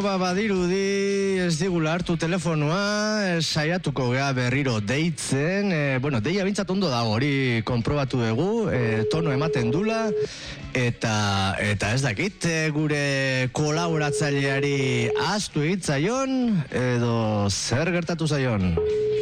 badirudi ez digula hartu telefonoa, saiatuko gea berriro deitzen, deia bintzat ondo dago, hori konprobatu dugu, tono ematen dula, eta ez dakit, gure kolaboratzaileari ahaztu egitzaion, edo zer gertatu zaion?